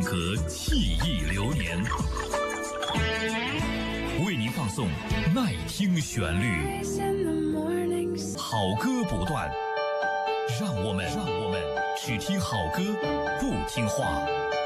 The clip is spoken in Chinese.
格气意流年，为您放送耐听旋律，好歌不断，让我们只听好歌，不听话。